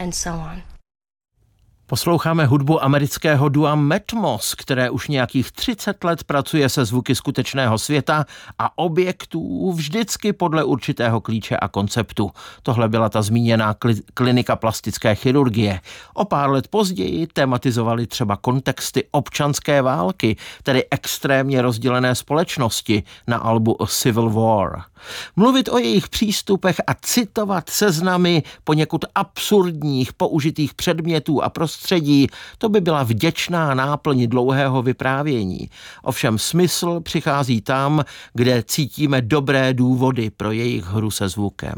and so on. Posloucháme hudbu amerického dua Matmos, které už nějakých 30 let pracuje se zvuky skutečného světa a objektů vždycky podle určitého klíče a konceptu. Tohle byla ta zmíněná klinika plastické chirurgie. O pár let později tematizovali třeba kontexty občanské války, tedy extrémně rozdělené společnosti na albu A Civil War. Mluvit o jejich přístupech a citovat seznamy poněkud absurdních použitých předmětů a prostředí, to by byla vděčná náplň dlouhého vyprávění. Ovšem smysl přichází tam, kde cítíme dobré důvody pro jejich hru se zvukem.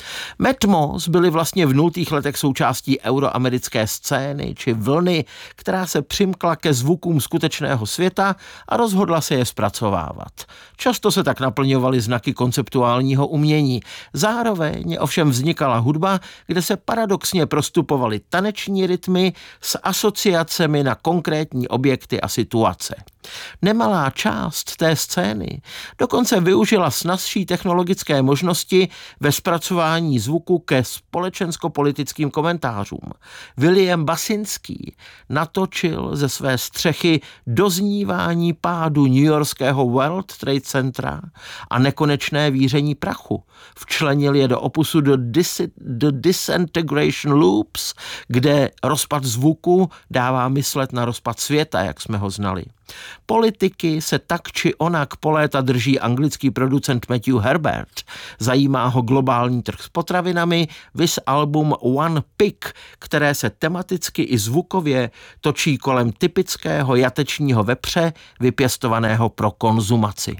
Matmos byly vlastně v 0. letech součástí euroamerické scény či vlny, která se přimkla ke zvukům skutečného světa a rozhodla se je zpracovávat. Často se tak naplňovaly znaky konceptuálního umění. Zároveň ovšem vznikala hudba, kde se paradoxně prostupovaly taneční rytmy s asociacemi na konkrétní objekty a situace. Nemalá část té scény dokonce využila snazší technologické možnosti ve zpracování zvuku ke společensko-politickým komentářům. William Basinský natočil ze své střechy doznívání pádu newyorského World Trade Centra a nekonečné víření prachu. Včlenil je do opusu The Disintegration Loops, kde rozpad zvuku dává myslet na rozpad světa, jak jsme ho znali. Politiky se tak či onak po léta drží anglický producent Matthew Herbert. Zajímá ho globální trh s potravinami, viz album One Pig, které se tematicky i zvukově točí kolem typického jatečního vepře, vypěstovaného pro konzumaci.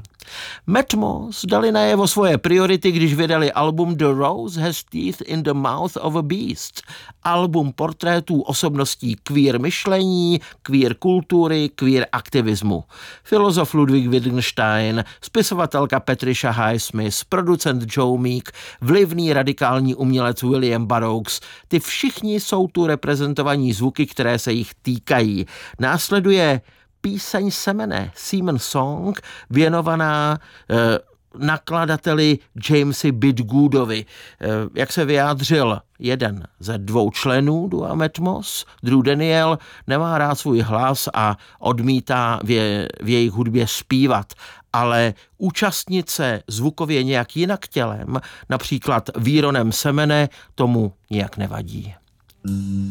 Matmos dali najevo svoje priority, když vydali album The Rose Has Teeth in the Mouth of a Beast, album portrétů osobností queer myšlení, queer kultury, queer aktivismu. Filozof Ludwig Wittgenstein, spisovatelka Patricia Highsmith, producent Joe Meek, vlivný radikální umělec William Burroughs, ty všichni jsou tu reprezentovaní zvuky, které se jich týkají. Následuje píseň semene, Semen Song, věnovaná nakladateli Jamesi Bidgoodovi. Jak se vyjádřil jeden ze 2 členů dua Matmos, Drew Daniel, nemá rád svůj hlas a odmítá v jejich hudbě zpívat, ale účastnit se zvukově nějak jinak tělem, například výronem semene, tomu nijak nevadí.